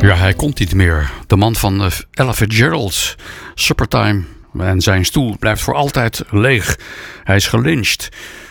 Ja, hij komt niet meer. De man van Ella Fitzgerald, Suppertime. En zijn stoel blijft voor altijd leeg. Hij is gelyncht.